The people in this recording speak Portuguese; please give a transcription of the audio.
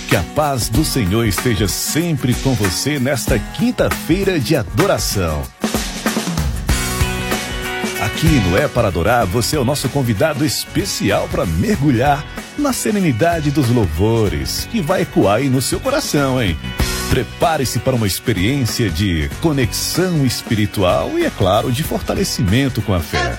Que a paz do Senhor esteja sempre com você nesta quinta-feira de adoração. Aqui no É para Adorar, você é o nosso convidado especial para mergulhar na serenidade dos louvores, que vai ecoar aí no seu coração, hein? Prepare-se para uma experiência de conexão espiritual e, é claro, de fortalecimento com a fé.